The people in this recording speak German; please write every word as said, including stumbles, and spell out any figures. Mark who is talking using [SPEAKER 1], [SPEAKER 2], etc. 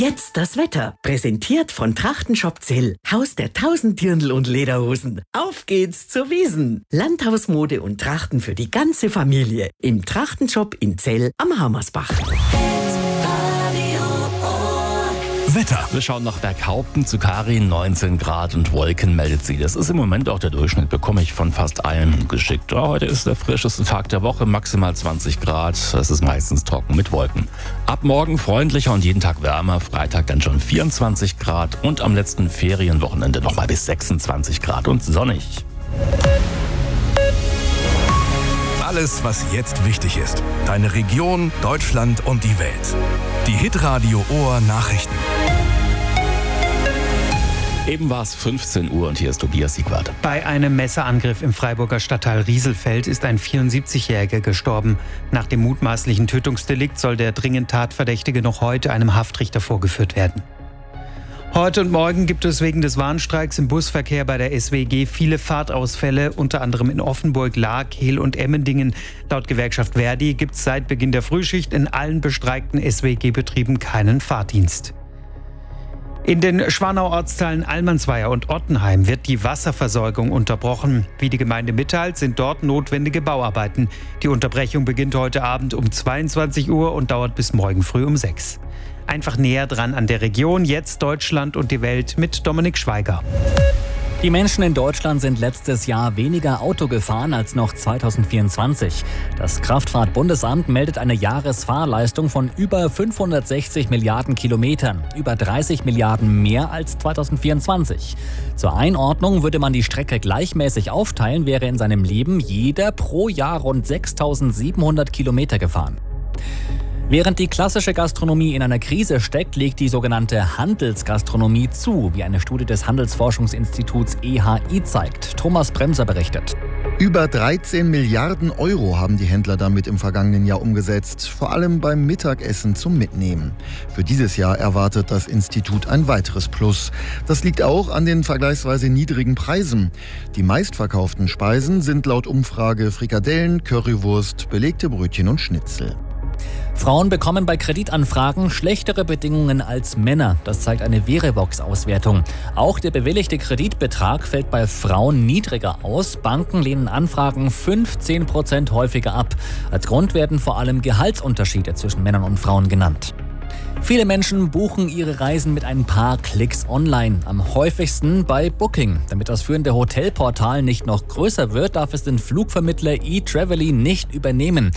[SPEAKER 1] Jetzt das Wetter. Präsentiert von Trachtenshop Zell. Haus der tausend Dirndl und Lederhosen. Auf geht's zur Wiesn. Landhausmode und Trachten für die ganze Familie. Im Trachtenshop in Zell am Hammersbach.
[SPEAKER 2] Wetter. Wir schauen nach Berghaupten zu Karin, neunzehn Grad und Wolken meldet sie. Das ist im Moment auch der Durchschnitt, bekomme ich von fast allen geschickt. Ja, heute ist der frischeste Tag der Woche, maximal zwanzig Grad. Es ist meistens trocken mit Wolken. Ab morgen freundlicher und jeden Tag wärmer. Freitag dann schon vierundzwanzig Grad und am letzten Ferienwochenende nochmal bis sechsundzwanzig Grad und sonnig.
[SPEAKER 3] Alles, was jetzt wichtig ist. Deine Region, Deutschland und die Welt. Die Hitradio Ohr Nachrichten.
[SPEAKER 2] Eben war es fünfzehn Uhr und hier ist Tobias Siegwart.
[SPEAKER 4] Bei einem Messerangriff im Freiburger Stadtteil Rieselfeld ist ein vierundsiebzigjähriger gestorben. Nach dem mutmaßlichen Tötungsdelikt soll der dringend Tatverdächtige noch heute einem Haftrichter vorgeführt werden. Heute und morgen gibt es wegen des Warnstreiks im Busverkehr bei der S W G viele Fahrtausfälle, unter anderem in Offenburg, Lahr, Kehl und Emmendingen. Laut Gewerkschaft Verdi gibt es seit Beginn der Frühschicht in allen bestreikten S W G-Betrieben keinen Fahrdienst. In den Schwanau-Ortsteilen Allmannsweier und Ottenheim wird die Wasserversorgung unterbrochen. Wie die Gemeinde mitteilt, sind dort notwendige Bauarbeiten. Die Unterbrechung beginnt heute Abend um zweiundzwanzig Uhr und dauert bis morgen früh um sechs. Einfach näher dran an der Region, jetzt Deutschland und die Welt mit Dominik Schweiger.
[SPEAKER 5] Die Menschen in Deutschland sind letztes Jahr weniger Auto gefahren als noch zweitausendvierundzwanzig. Das Kraftfahrtbundesamt meldet eine Jahresfahrleistung von über fünfhundertsechzig Milliarden Kilometern, über dreißig Milliarden mehr als zweitausendvierundzwanzig. Zur Einordnung würde man die Strecke gleichmäßig aufteilen, wäre in seinem Leben jeder pro Jahr rund sechstausendsiebenhundert Kilometer gefahren. Während die klassische Gastronomie in einer Krise steckt, legt die sogenannte Handelsgastronomie zu, wie eine Studie des Handelsforschungsinstituts E H I zeigt. Thomas Bremser berichtet.
[SPEAKER 6] Über dreizehn Milliarden Euro haben die Händler damit im vergangenen Jahr umgesetzt, vor allem beim Mittagessen zum Mitnehmen. Für dieses Jahr erwartet das Institut ein weiteres Plus. Das liegt auch an den vergleichsweise niedrigen Preisen. Die meistverkauften Speisen sind laut Umfrage Frikadellen, Currywurst, belegte Brötchen und Schnitzel.
[SPEAKER 5] Frauen bekommen bei Kreditanfragen schlechtere Bedingungen als Männer. Das zeigt eine Verivox-Auswertung. Auch der bewilligte Kreditbetrag fällt bei Frauen niedriger aus. Banken lehnen Anfragen fünfzehn Prozent häufiger ab. Als Grund werden vor allem Gehaltsunterschiede zwischen Männern und Frauen genannt. Viele Menschen buchen ihre Reisen mit ein paar Klicks online. Am häufigsten bei Booking. Damit das führende Hotelportal nicht noch größer wird, darf es den Flugvermittler eTraveli nicht übernehmen.